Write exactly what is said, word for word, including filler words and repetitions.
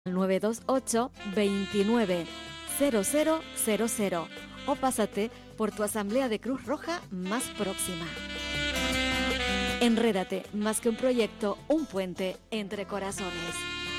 nueve dos ocho veintinueve cero cero cero cero o pásate por tu asamblea de Cruz Roja más próxima. Enrédate, más que un proyecto, un puente entre corazones.